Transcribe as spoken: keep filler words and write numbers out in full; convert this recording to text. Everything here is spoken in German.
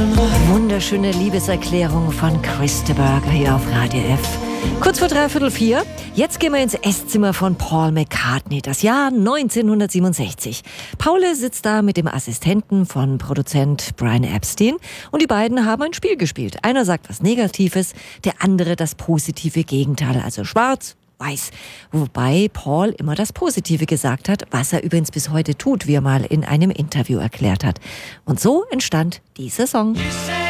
Wunderschöne Liebeserklärung von Chris de Burgh hier auf Radio F. Kurz vor dreiviertel vier. Jetzt gehen wir ins Esszimmer von Paul McCartney, das Jahr neunzehnhundertsiebenundsechzig. Paul sitzt da mit dem Assistenten von Produzent Brian Epstein und die beiden haben ein Spiel gespielt. Einer sagt was Negatives, der andere das positive Gegenteil, also schwarz, weiß. Wobei Paul immer das Positive gesagt hat, was er übrigens bis heute tut, wie er mal in einem Interview erklärt hat. Und so entstand dieser Song.